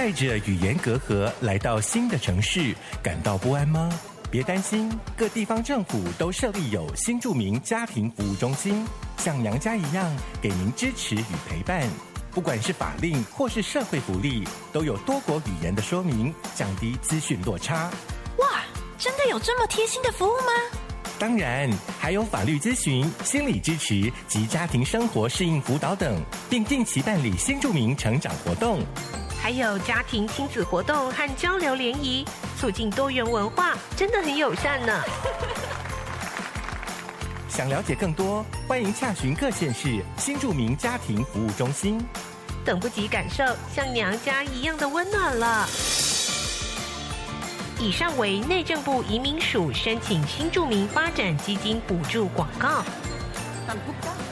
带着语言隔阂来到新的城市，感到不安吗？别担心，各地方政府都设立有新住民家庭服务中心，像娘家一样给您支持与陪伴。不管是法令或是社会福利，都有多国语言的说明，降低资讯落差。 哇，真的有这么贴心的服务吗？ 当然，还有法律咨询、心理支持及家庭生活适应辅导等，并定期办理新住民成长活动。 还有家庭亲子活动和交流联谊，促进多元文化，真的很友善呢。 想了解更多，欢迎洽询各县市新住民家庭服务中心。 等不及感受像娘家一样的温暖了。以上为内政部移民署申请新住民发展基金补助广告。